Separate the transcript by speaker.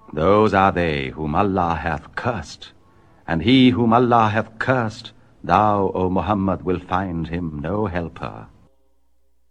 Speaker 1: Those are they whom Allah hath cursed, and he whom Allah hath cursed, thou, O Muhammad, will find him no helper.